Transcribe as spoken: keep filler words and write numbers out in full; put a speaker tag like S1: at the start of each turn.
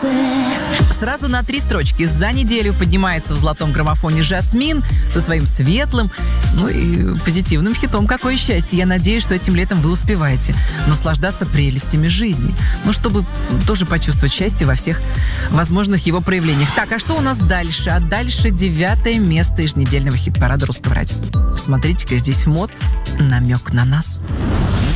S1: Сразу на три строчки за неделю поднимается в золотом граммофоне «Жасмин» со своим светлым, ну и позитивным хитом «Какое счастье». Я надеюсь, что этим летом вы успеваете наслаждаться прелестями жизни. Ну, чтобы тоже почувствовать счастье во всех возможных его проявлениях. Так, а что у нас дальше? А дальше девятое место еженедельного хит-парада Русского радио. Смотрите-ка, здесь мод, намек на нас.